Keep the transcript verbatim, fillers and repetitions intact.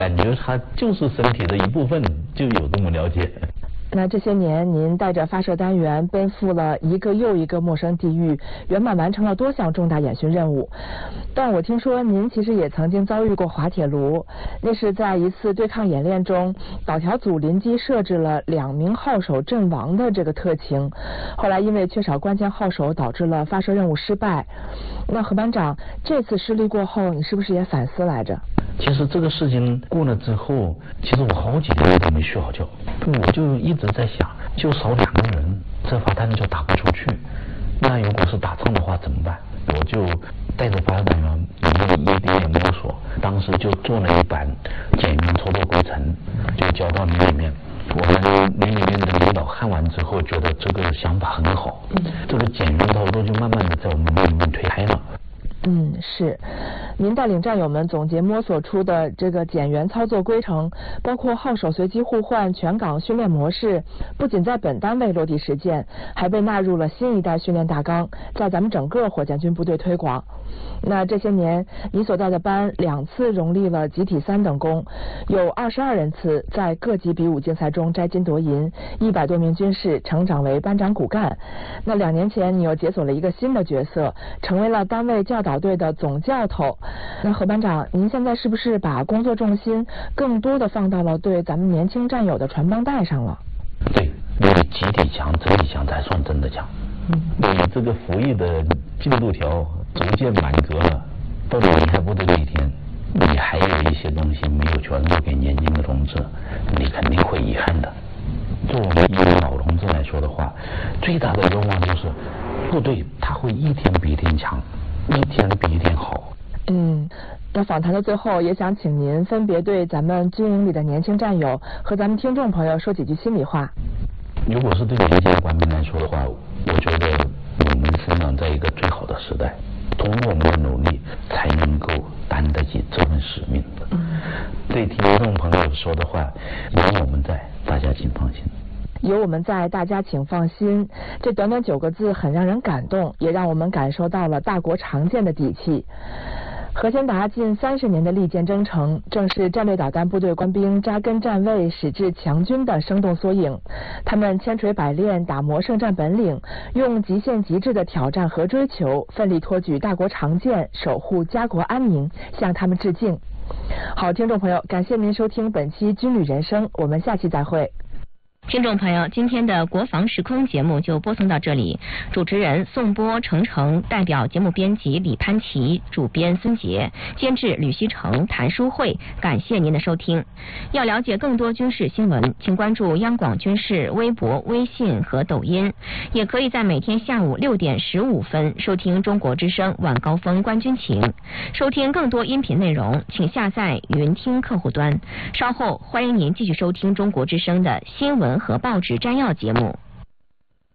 感觉它就是身体的一部分，就有这么了解。 那这些年，您带着发射单元奔赴了一个又一个陌生地域，圆满完成了多项重大演训任务。但我听说您其实也曾经遭遇过滑铁卢，那是在一次对抗演练中，导条组临机设置了两名号手阵亡的这个特情，后来因为缺少关键号手，导致了发射任务失败。那何班长，这次失利过后，你是不是也反思来着？ 其实这个事情过了之后，其实我好几天都没睡好觉，我就一直在想，就少两个人，这发弹就打不出去。那如果是打仗的话怎么办？我就带着发射单元一一点点摸索，当时就做了一版简原操作规程，就交到连里面。我们连里面的领导看完之后，觉得这个想法很好，这个简原操作就慢慢的在我们连里面推开了。 嗯，是，您带领战友们总结摸索出的这个减员操作规程，包括号手随机互换全岗训练模式，不仅在本单位落地实践，还被纳入了新一代训练大纲，在咱们整个火箭军部队推广。那这些年，你所在的班两次荣立了集体三等功，有二十二人次在各级比武竞赛中摘金夺银，一百多名军士成长为班长骨干。那两年前，你又解锁了一个新的角色，成为了单位教导队的总教头。那何班长，您现在是不是把工作重心更多的放到了对咱们年轻战友的传帮带上了？ 对，因为集体强、整体强才算真的强。嗯，对，这个服役的进度条逐渐满格了，到了离开部队这一天，你还有一些东西没有传授给年轻的同志，你肯定会遗憾的。就我们一个老同志来说的话，最大的愿望就是部队他会一天比一天强，一天比一天好。 嗯，那访谈的最后，也想请您分别对咱们军营里的年轻战友和咱们听众朋友说几句心里话。 如果是对年轻的官兵来说的话，我觉得我们生长在一个最好的时代，通过我们的努力才能够担得起这份使命的。嗯，对听众朋友说的话，有我们在，大家请放心。 有我们在，大家请放心。这短短九个字很让人感动，也让我们感受到了大国常见的底气。何先达近三十年的利剑征程，正是战略导弹部队官兵扎根站位、矢志强军的生动缩影。他们千锤百炼，打磨胜战本领，用极限极致的挑战和追求，奋力托举大国常见，守护家国安宁，向他们致敬。好，听众朋友，感谢您收听本期军旅人生，我们下期再会。 听众朋友，今天的国防时空节目就播送到这里。主持人宋波、程程，代表节目编辑李潘琪，主编孙杰，监制吕希成、谭淑慧。感谢您的收听。要了解更多军事新闻，请关注央广军事微博、微信和抖音，也可以在每天下午六点十五分收听中国之声晚高峰观军情。收听更多音频内容，请下载云听客户端。稍后欢迎您继续收听中国之声的新闻和报纸摘要节目。